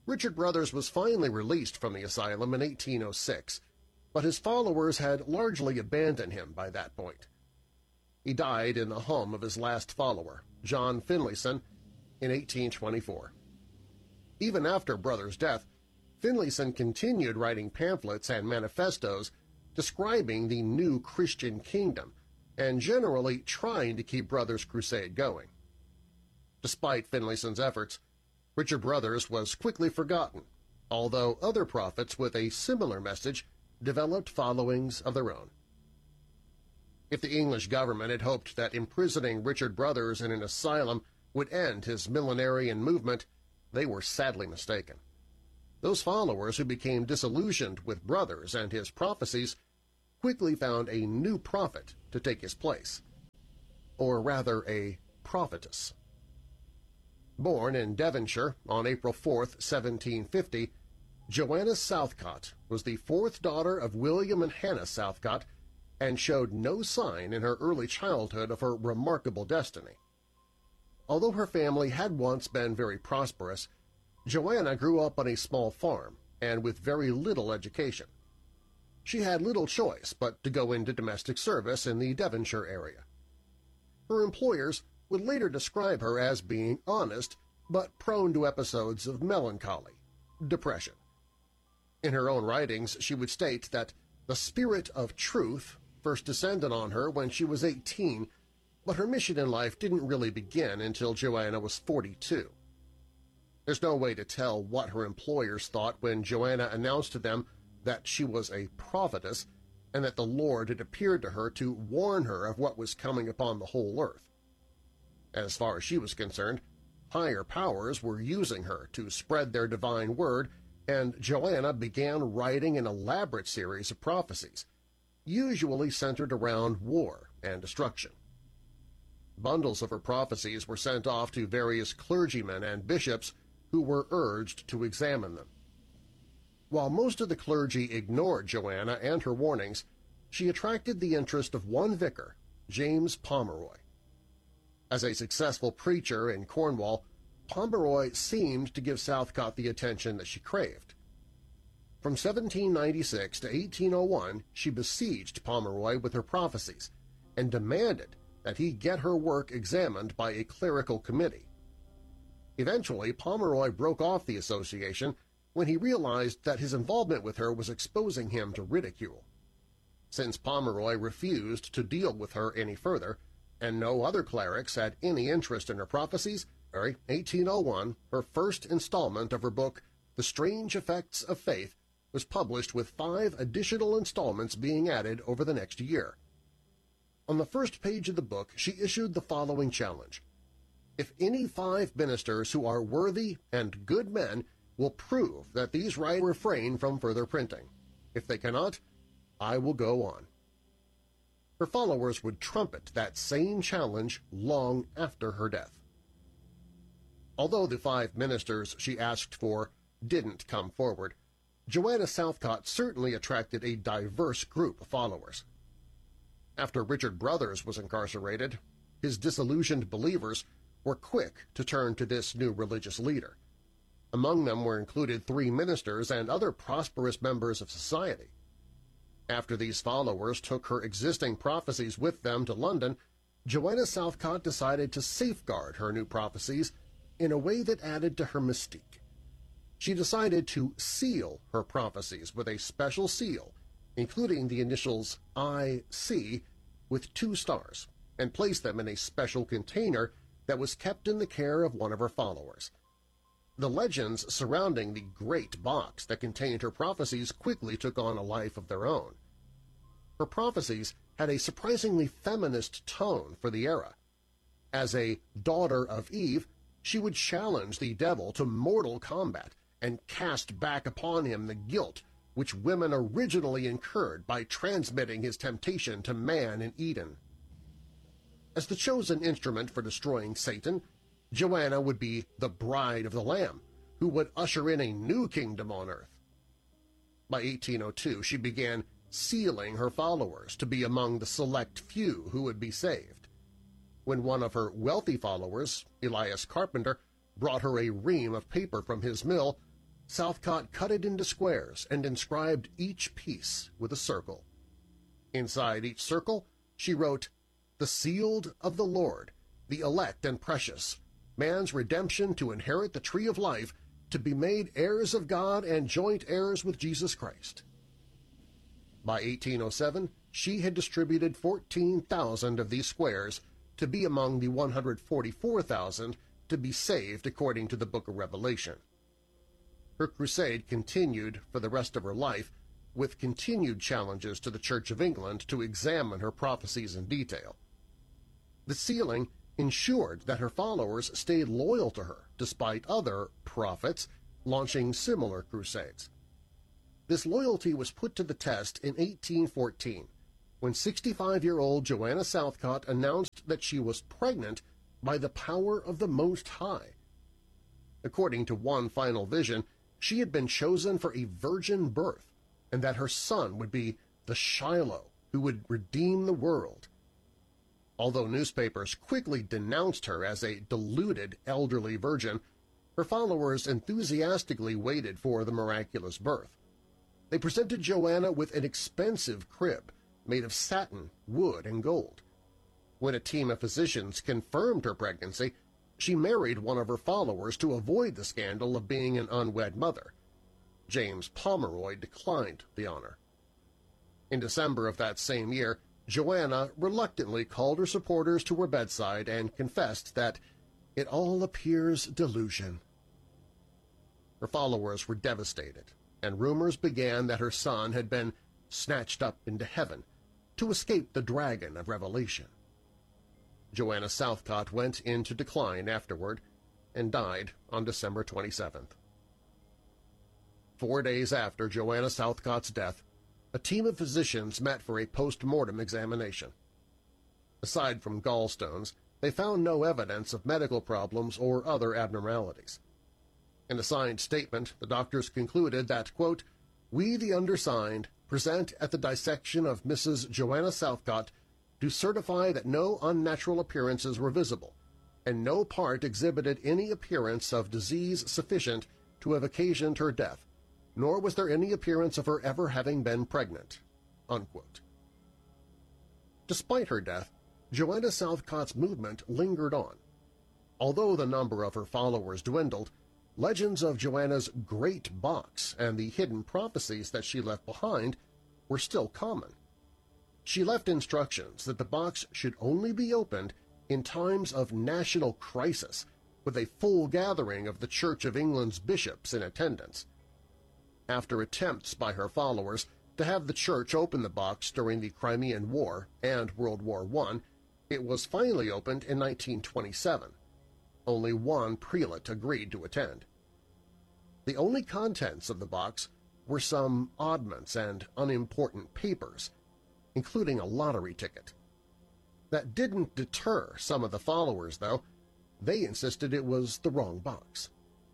Richard Brothers was finally released from the asylum in 1806, but his followers had largely abandoned him by that point. He died in the home of his last follower, John Finlayson, in 1824. Even after Brothers' death, Finlayson continued writing pamphlets and manifestos describing the new Christian kingdom and generally trying to keep Brothers' crusade going. Despite Finlayson's efforts, Richard Brothers was quickly forgotten, although other prophets with a similar message developed followings of their own. If the English government had hoped that imprisoning Richard Brothers in an asylum would end his millenarian movement, they were sadly mistaken. Those followers who became disillusioned with Brothers and his prophecies quickly found a new prophet to take his place, or rather a prophetess. Born in Devonshire on April 4, 1750, Joanna Southcott was the fourth daughter of William and Hannah Southcott and showed no sign in her early childhood of her remarkable destiny. Although her family had once been very prosperous, Joanna grew up on a small farm and with very little education. She had little choice but to go into domestic service in the Devonshire area. Her employers would later describe her as being honest but prone to episodes of melancholy, depression. In her own writings, she would state that the spirit of truth first descended on her when she was 18, but her mission in life didn't really begin until Joanna was 42. There's no way to tell what her employers thought when Joanna announced to them that she was a prophetess and that the Lord had appeared to her to warn her of what was coming upon the whole earth. As far as she was concerned, higher powers were using her to spread their divine word, and Joanna began writing an elaborate series of prophecies, usually centered around war and destruction. Bundles of her prophecies were sent off to various clergymen and bishops who were urged to examine them. While most of the clergy ignored Joanna and her warnings, she attracted the interest of one vicar, James Pomeroy. As a successful preacher in Cornwall, Pomeroy seemed to give Southcott the attention that she craved. From 1796 to 1801, she besieged Pomeroy with her prophecies and demanded that he get her work examined by a clerical committee. Eventually, Pomeroy broke off the association when he realized that his involvement with her was exposing him to ridicule. Since Pomeroy refused to deal with her any further, and no other clerics had any interest in her prophecies, in 1801, her first installment of her book, The Strange Effects of Faith, was published with 5 additional installments being added over the next year. On the first page of the book, she issued the following challenge: "If any 5 ministers who are worthy and good men will prove that these writers refrain from further printing. If they cannot, I will go on." Her followers would trumpet that same challenge long after her death. Although the 5 ministers she asked for didn't come forward, Joanna Southcott certainly attracted a diverse group of followers. After Richard Brothers was incarcerated, his disillusioned believers were quick to turn to this new religious leader. Among them were included 3 ministers and other prosperous members of society. After these followers took her existing prophecies with them to London, Joanna Southcott decided to safeguard her new prophecies in a way that added to her mystique. She decided to seal her prophecies with a special seal, including the initials I.C. with 2 stars, and place them in a special container that was kept in the care of one of her followers. The legends surrounding the great box that contained her prophecies quickly took on a life of their own. Her prophecies had a surprisingly feminist tone for the era. As a daughter of Eve, she would challenge the devil to mortal combat and cast back upon him the guilt which women originally incurred by transmitting his temptation to man in Eden. As the chosen instrument for destroying Satan, Joanna would be the bride of the Lamb, who would usher in a new kingdom on earth. By 1802, she began sealing her followers to be among the select few who would be saved. When one of her wealthy followers, Elias Carpenter, brought her a ream of paper from his mill, Southcott cut it into squares and inscribed each piece with a circle. Inside each circle, she wrote, "The sealed of the Lord, the elect and precious, man's redemption to inherit the tree of life, to be made heirs of God and joint heirs with Jesus Christ." By 1807, she had distributed 14,000 of these squares to be among the 144,000 to be saved according to the Book of Revelation. Her crusade continued for the rest of her life, with continued challenges to the Church of England to examine her prophecies in detail. The sealing ensured that her followers stayed loyal to her despite other prophets launching similar crusades. This loyalty was put to the test in 1814, when 65-year-old Joanna Southcott announced that she was pregnant by the power of the Most High. According to one final vision, she had been chosen for a virgin birth, and that her son would be the Shiloh who would redeem the world. Although newspapers quickly denounced her as a deluded elderly virgin, her followers enthusiastically waited for the miraculous birth. They presented Joanna with an expensive crib made of satin, wood, and gold. When a team of physicians confirmed her pregnancy, she married one of her followers to avoid the scandal of being an unwed mother. James Pomeroy declined the honor. In December of that same year, Joanna reluctantly called her supporters to her bedside and confessed that it all appears delusion. Her followers were devastated, and rumors began that her son had been snatched up into heaven to escape the dragon of Revelation. Joanna Southcott went into decline afterward and died on December 27th. 4 days after Joanna Southcott's death, a team of physicians met for a post-mortem examination. Aside from gallstones, they found no evidence of medical problems or other abnormalities. In a signed statement, the doctors concluded that, quote, "We, the undersigned, present at the dissection of Mrs. Joanna Southcott to certify that no unnatural appearances were visible, and no part exhibited any appearance of disease sufficient to have occasioned her death, nor was there any appearance of her ever having been pregnant." Unquote. Despite her death, Joanna Southcott's movement lingered on. Although the number of her followers dwindled, legends of Joanna's Great Box and the hidden prophecies that she left behind were still common. She left instructions that the box should only be opened in times of national crisis, with a full gathering of the Church of England's bishops in attendance. After attempts by her followers to have the Church open the box during the Crimean War and World War I, it was finally opened in 1927. Only one prelate agreed to attend. The only contents of the box were some oddments and unimportant papers, including a lottery ticket. That didn't deter some of the followers, though. They insisted it was the wrong box.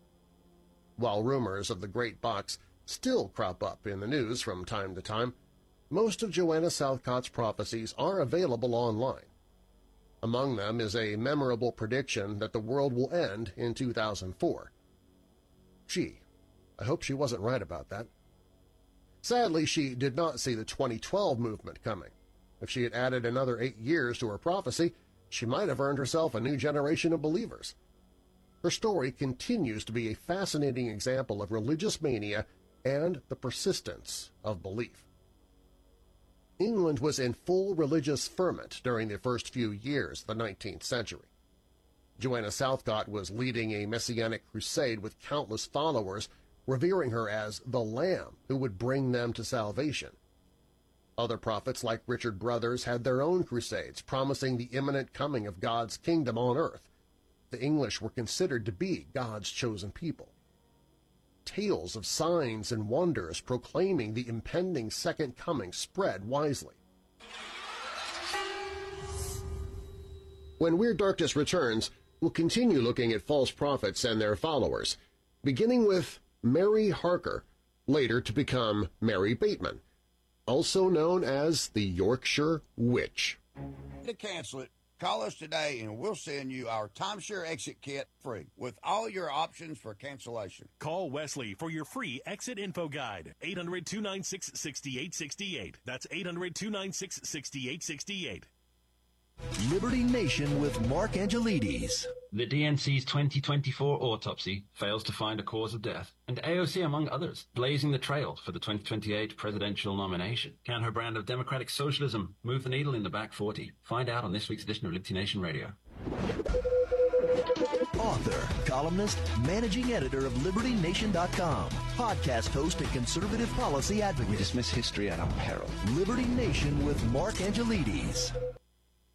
While rumors of the Great Box still crop up in the news from time to time, most of Joanna Southcott's prophecies are available online. Among them is a memorable prediction that the world will end in 2004. Gee, I hope she wasn't right about that. Sadly, she did not see the 2012 movement coming. If she had added another 8 years to her prophecy, she might have earned herself a new generation of believers. Her story continues to be a fascinating example of religious mania and the persistence of belief. England was in full religious ferment during the first few years of the 19th century. Joanna Southcott was leading a messianic crusade with countless followers, revering her as the Lamb who would bring them to salvation. Other prophets like Richard Brothers had their own crusades promising the imminent coming of God's kingdom on earth. The English were considered to be God's chosen people. Tales of signs and wonders proclaiming the impending second coming spread wisely. When Weird Darkness returns, we'll continue looking at false prophets and their followers, beginning with Mary Harker, later to become Mary Bateman, also known as the Yorkshire Witch. To cancel it, Call us today and we'll send you our timeshare exit kit free with all your options for cancellation. Call Wesley for your free exit info guide. 800-296-6868. That's 800-296-6868. Liberty Nation with Mark Angelides. The DNC's 2024 autopsy fails to find a cause of death, and AOC, among others, blazing the trail for the 2028 presidential nomination. Can her brand of democratic socialism move the needle in the back 40? Find out on this week's edition of Liberty Nation Radio. Author, columnist, managing editor of LibertyNation.com, podcast host and conservative policy advocate. We dismiss history at our peril. Liberty Nation with Mark Angelides.